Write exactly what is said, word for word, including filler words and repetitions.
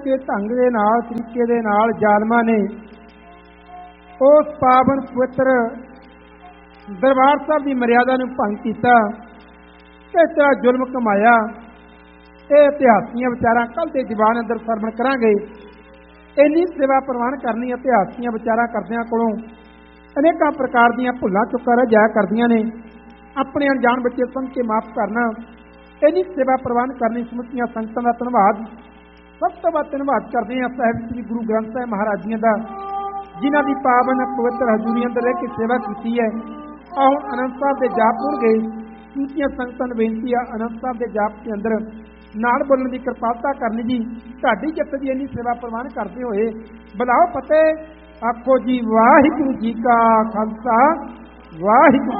के ढंग दे नाल तरीके दे नाल जालमां ने उस पावन पवित्र दरबार साहब की मर्यादा नूं भंग कीता, इस तरह जुल्म कमाया। ये इतिहासियां विचारां कल के दीवान अंदर सरवण करांगे। इन्नी सेवा प्रवान करनी इतिहासियां विचारां करदियां कोलों अनेकां प्रकार दीयां भुल्लां चुक्कां रह जाया करदियां ने। अपने अनजान बच्चे समझ के माफ करना, इन्नी सेवा प्रवान करनी समੁੱਚੀਆਂ संगतां दा धन्नवाद। सब तो वध धन्नवाद करते हैं साहिब श्री गुरु ग्रंथ साहिब महाराज जी का, जिन्हां दी पावन पवित्र हजूरी अंदर रह के सेवा की है। आ हुण आनंद साहब के जाप हो गए। समੁੱਚੀਆਂ संगतां नूं बेनती है आनंद साहब के जाप के अंदर नाल बोलण की कृपालता करनी जी। तुहाडी जित की इन्नी सेवा प्रवान करते हुए बुलाओ फतेह। आखो जी वाहिगुरू जी का खालसा वाहिगुरू।